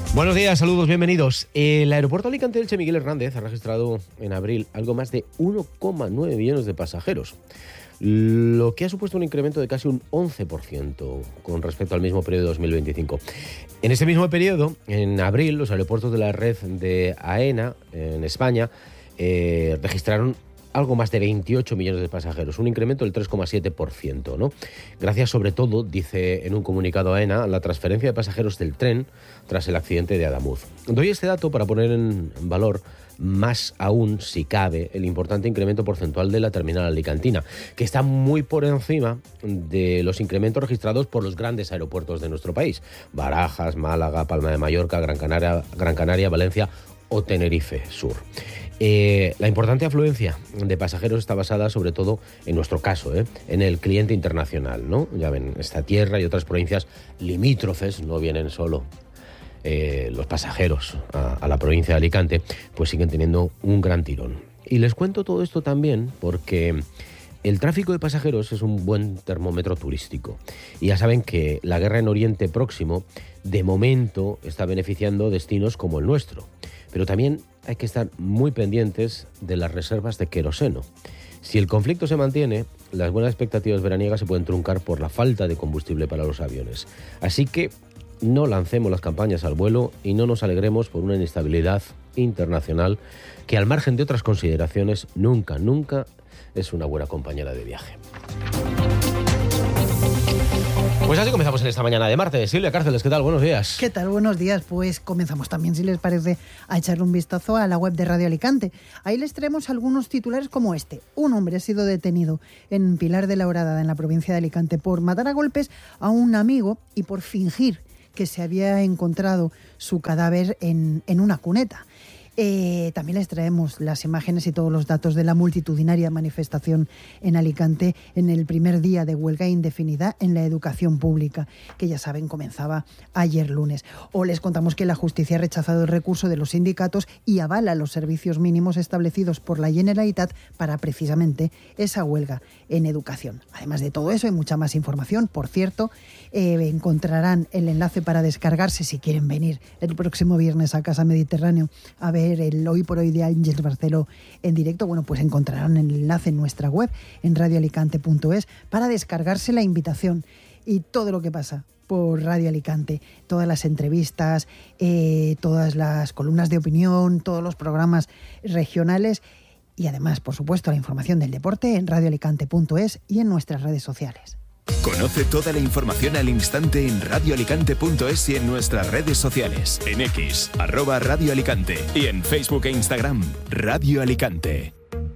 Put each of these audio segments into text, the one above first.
Buenos días, saludos, bienvenidos. El aeropuerto Alicante Elche Miguel Hernández ha registrado en abril algo más de 1,9 millones de pasajeros, lo que ha supuesto un incremento de casi un 11% con respecto al mismo periodo de 2025. En ese mismo periodo, en abril, los aeropuertos de la red de AENA en España registraron algo más de 28 millones de pasajeros, un incremento del 3,7%, ¿no? Gracias sobre todo, dice en un comunicado AENA, a la transferencia de pasajeros del tren tras el accidente de Adamuz. Doy este dato para poner en valor más aún, si cabe, el importante incremento porcentual de la terminal alicantina, que está muy por encima de los incrementos registrados por los grandes aeropuertos de nuestro país: Barajas, Málaga, Palma de Mallorca, Gran Canaria, Valencia o Tenerife Sur. La importante afluencia de pasajeros está basada sobre todo, en nuestro caso, en el cliente internacional, ¿no? Ya ven, esta tierra y otras provincias limítrofes no vienen solo los pasajeros a la provincia de Alicante, pues siguen teniendo un gran tirón. Y les cuento todo esto también porque el tráfico de pasajeros es un buen termómetro turístico. Y ya saben que la guerra en Oriente Próximo, de momento, está beneficiando destinos como el nuestro. Pero también hay que estar muy pendientes de las reservas de queroseno. Si el conflicto se mantiene, las buenas expectativas veraniegas se pueden truncar por la falta de combustible para los aviones. Así que no lancemos las campañas al vuelo y no nos alegremos por una inestabilidad internacional que, al margen de otras consideraciones, nunca es una buena compañera de viaje. Pues así comenzamos en esta mañana de martes. Silvia Cárceles, ¿qué tal? Buenos días. ¿Qué tal? Buenos días. Pues comenzamos también, si les parece, a echarle un vistazo a la web de Radio Alicante. Ahí les traemos algunos titulares como este. Un hombre ha sido detenido en Pilar de la Horadada, en la provincia de Alicante, por matar a golpes a un amigo y por fingir que se había encontrado su cadáver en una cuneta. También les traemos las imágenes y todos los datos de la multitudinaria manifestación en Alicante en el primer día de huelga indefinida en la educación pública, que ya saben comenzaba ayer lunes. O les contamos que la justicia ha rechazado el recurso de los sindicatos y avala los servicios mínimos establecidos por la Generalitat para precisamente esa huelga en educación. Además de todo eso hay mucha más información. Por cierto, encontrarán el enlace para descargarse si quieren venir el próximo viernes a Casa Mediterráneo a ver el Hoy por Hoy de Ángeles Barceló en directo. Bueno, pues encontrarán el enlace en nuestra web, en radioalicante.es, para descargarse la invitación y todo lo que pasa por Radio Alicante, todas las entrevistas, todas las columnas de opinión, todos los programas regionales y además, por supuesto, la información del deporte en radioalicante.es y en nuestras redes sociales. Conoce toda la información al instante en radioalicante.es y en nuestras redes sociales. En X, @Radio Alicante, y en Facebook e Instagram, Radio Alicante.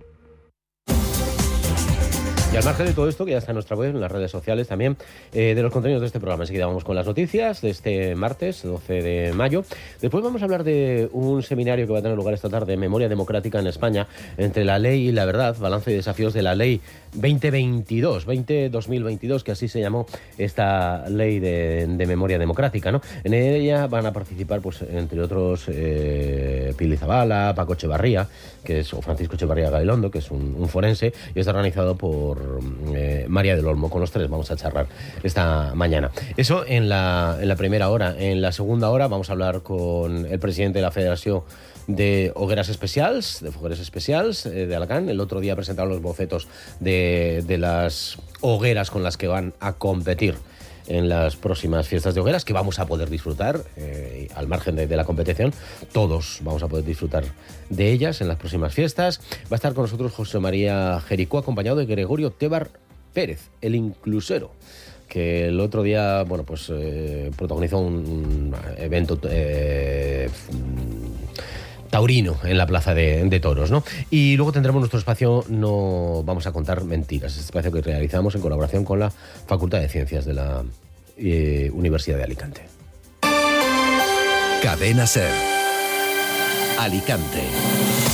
Y al margen de todo esto, que ya está en nuestra web, en las redes sociales también, de los contenidos de este programa. Enseguida vamos con las noticias de este martes, 12 de mayo. Después vamos a hablar de un seminario que va a tener lugar esta tarde, Memoria Democrática en España, entre la ley y la verdad, balance y desafíos de la ley 2022, que así se llamó esta ley de memoria democrática, ¿no? En ella van a participar, pues, entre otros, Pili Zabala, Paco Echevarría, o Francisco Echevarría Gabilondo, que es un forense, y está organizado por María del Olmo. Con los tres vamos a charlar esta mañana. Eso en la primera hora. En la segunda hora vamos a hablar con el presidente de la Federación de Fogueres Especials de Alacant. El otro día presentaron los bocetos de las hogueras con las que van a competir en las próximas fiestas de hogueras, que vamos a poder disfrutar, al margen de la competición. Todos vamos a poder disfrutar de ellas en las próximas fiestas. Va a estar con nosotros José María Jericó, acompañado de Gregorio Tebar Pérez, el inclusero, que el otro día, bueno, pues protagonizó un evento taurino en la Plaza de Toros, ¿no? Y luego tendremos nuestro espacio No Vamos a Contar Mentiras, este espacio que realizamos en colaboración con la Facultad de Ciencias de la Universidad de Alicante. Cadena SER. Alicante.